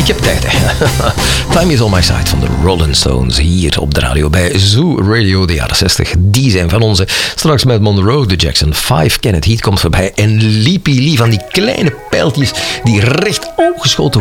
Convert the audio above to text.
Ik heb tijd, hè. Time is on my side van de Rolling Stones hier op de radio bij Zoo Radio, de jaren 60. Die zijn van onze. Straks met Monroe, de Jackson 5, Kenneth Heat komt voorbij en Liepie Lee van die kleine pijltjes die recht opgeschoten